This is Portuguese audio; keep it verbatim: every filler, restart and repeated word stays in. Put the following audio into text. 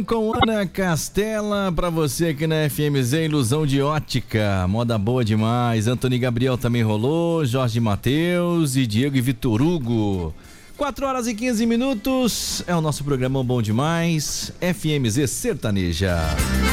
Ilusão com Ana Castela, pra você aqui na F M Z, Ilusão de Ótica, moda boa demais. Antônio Gabriel também rolou, Jorge Mateus e Diego e Vitor Hugo. quatro horas e quinze minutos, é o nosso programa bom demais, F M Z Sertaneja.